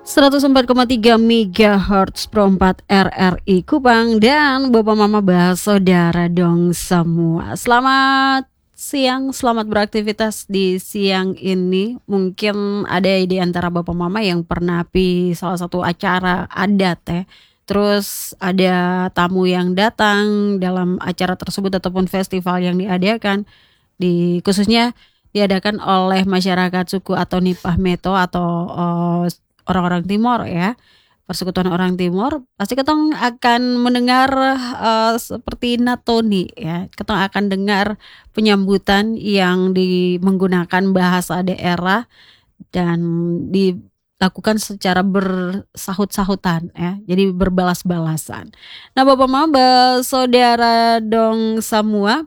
104,3 MHz Pro 4 RRI Kupang dan Bapak Mama Saudara dong semua. Selamat siang, selamat beraktivitas di siang ini. Mungkin ada di antara Bapak Mama yang pernah salah satu acara adat ya. Terus ada tamu yang datang dalam acara tersebut ataupun festival yang diadakan khususnya diadakan oleh masyarakat suku Atoni Pahmeto atau orang-orang Timor ya, persekutuan orang Timor. Pasti ketong akan mendengar seperti Natoni ya. Ketong akan dengar penyambutan yang menggunakan bahasa daerah dan dilakukan secara bersahut-sahutan ya. Jadi berbalas-balasan. Nah, Bapak Mama Saudara dong semua,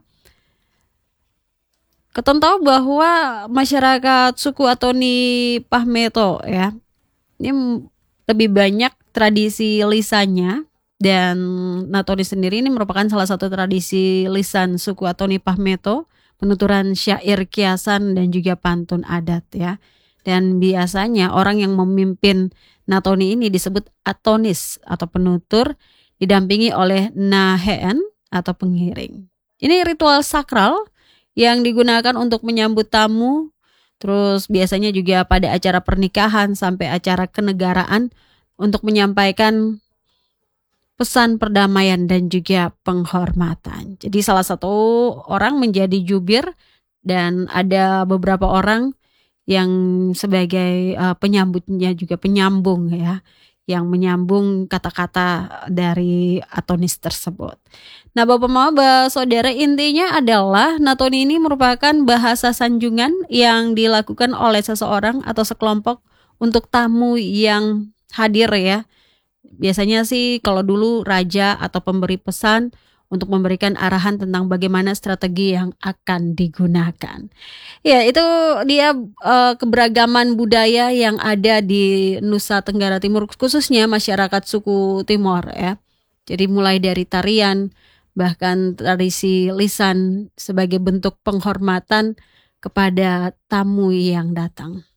ketong tahu bahwa masyarakat suku Atoni Pahmeto ya, ini lebih banyak tradisi lisannya, dan Natoni sendiri ini merupakan salah satu tradisi lisan suku Atoni Pahmeto, penuturan syair kiasan dan juga pantun adat ya. Dan biasanya orang yang memimpin Natoni ini disebut Atonis atau penutur, didampingi oleh Naheen atau pengiring. Ini ritual sakral yang digunakan untuk menyambut tamu. Terus biasanya juga pada acara pernikahan sampai acara kenegaraan untuk menyampaikan pesan perdamaian dan juga penghormatan. Jadi salah satu orang menjadi jubir dan ada beberapa orang yang sebagai penyambutnya juga penyambung ya, yang menyambung kata-kata dari Atonis tersebut. Nah, Bapak Mama Saudara, intinya adalah Natoni ini merupakan bahasa sanjungan yang dilakukan oleh seseorang atau sekelompok untuk tamu yang hadir ya. Biasanya sih kalau dulu raja atau pemberi pesan untuk memberikan arahan tentang bagaimana strategi yang akan digunakan. Ya, itu dia keberagaman budaya yang ada di Nusa Tenggara Timur, khususnya masyarakat suku Timor ya. Jadi mulai dari tarian, bahkan tradisi lisan sebagai bentuk penghormatan kepada tamu yang datang.